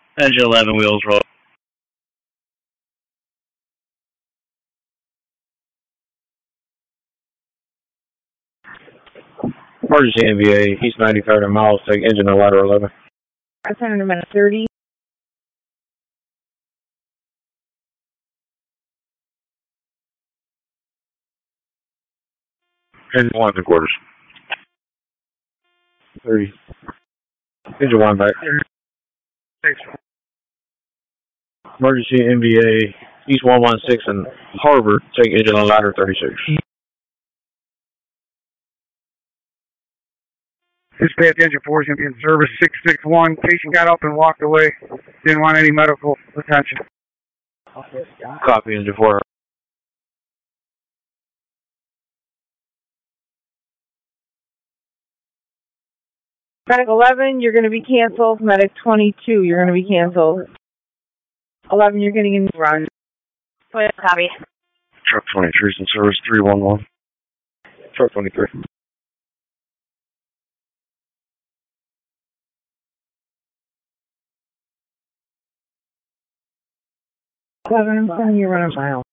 Engine 11, wheels roll. Emergency NVA, East 93rd and Miles, take engine and ladder 11. I sent him at 30. Engine 1 to quarters. 30. Engine 1 back. Emergency NVA, East 116 and Harvard, take engine and ladder 36. Dispatch engine 4 is going to be in service 661. Patient got up and walked away. Didn't want any medical attention. Copy engine 4. Medic 11, you're going to be canceled. Medic 22, you're going to be canceled. 11, you're getting a run. Copy. Truck 23 is in service 311. Truck 23. 11, I'm sending you run a mile.